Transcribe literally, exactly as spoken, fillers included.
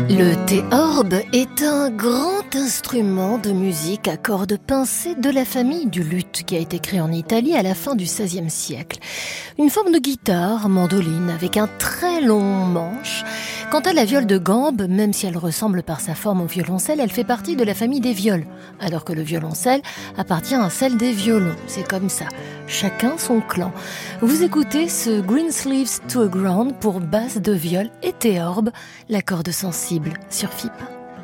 Le théorbe est un grand instrument de musique à cordes pincées de la famille du luth qui a été créé en Italie à la fin du seizième siècle. Une forme de guitare mandoline avec un très long manche. Quant à la viole de gambe, même si elle ressemble par sa forme au violoncelle, elle fait partie de la famille des viols, alors que le violoncelle appartient à celle des violons. C'est comme ça, chacun son clan. Vous écoutez ce Greensleeves to a Ground pour basse de viol et théorbe, la corde sensible sur F I P.